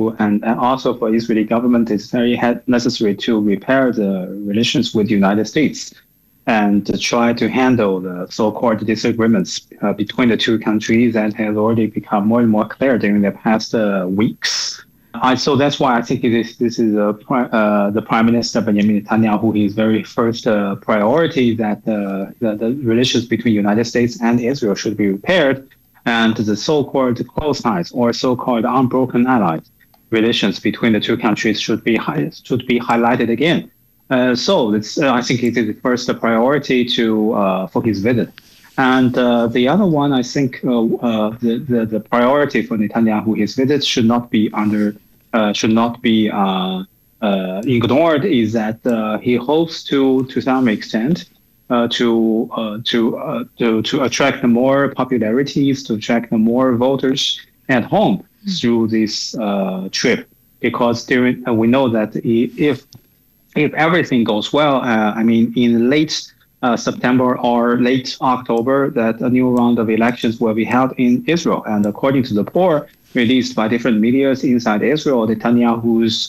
and also for Israeli government, it's very necessary to repair the relations with the United States and to try to handle the so-called disagreements between the two countries that has already become more and more clear during the past weeks. So that's why I think this is the Prime Minister Benjamin Netanyahu, his very first priority that the relations between the United States and Israel should be repaired, and the so-called close ties or so-called unbroken allies relations between the two countries should be highlighted again. So I think it is the first priority for his visit. And the other one, I think the priority for Netanyahu, his visit should not be ignored, is that he hopes to some extent to attract more popularities, to attract more voters at home through this trip, because we know that if everything goes well, in late September or late October, that a new round of elections will be held in Israel. And according to the poll released by different medias inside Israel, Netanyahu's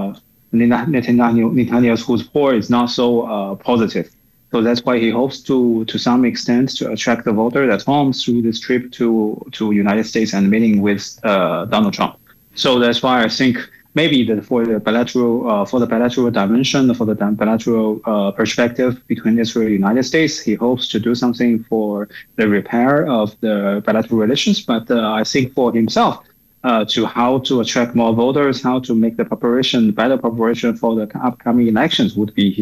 poll is not so positive. So that's why he hopes to some extent to attract the voters at home through this trip to United States and meeting with Donald Trump. So that's why I think maybe for the bilateral dimension, for the bilateral perspective between Israel and the United States, he hopes to do something for the repair of the bilateral relations. But I think for himself, how to attract more voters, how to make the better preparation for the upcoming elections would be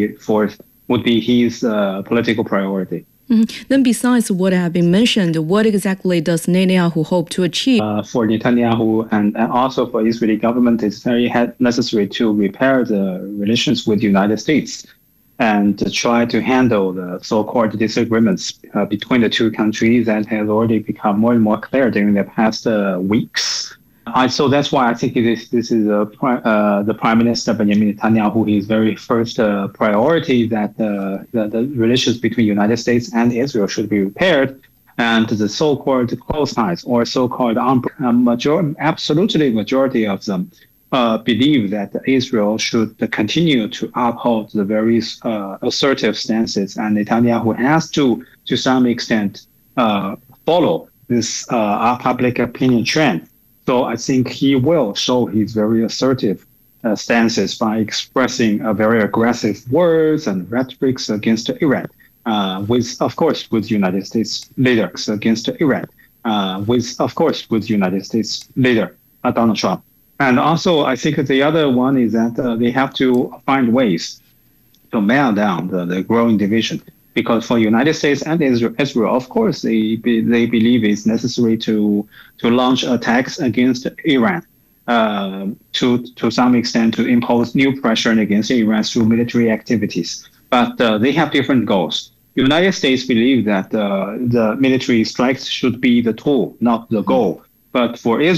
his political priority. Then besides what have been mentioned, what exactly does Netanyahu hope to achieve? For Netanyahu and also for Israeli government, it's very necessary to repair the relations with the United States and to try to handle the so-called disagreements between the two countries that has already become more and more clear during the past weeks. So that's why I think this is the Prime Minister Benjamin Netanyahu, his very first priority that the relations between the United States and Israel should be repaired, and the so-called close ties or so-called absolutely majority of them believe that Israel should continue to uphold the very assertive stances, and Netanyahu has to some extent follow this public opinion trend. So I think he will show his very assertive stances by expressing very aggressive words and rhetorics against Iran, with United States leaders against Iran, with United States leader Donald Trump. And also, I think the other one is that they have to find ways to nail down the growing division. Because for United States and Israel, of course, they believe it's necessary to launch attacks against Iran, to some extent to impose new pressure against Iran through military activities. But they have different goals. United States believe that the military strikes should be the tool, not the goal. But for Israel,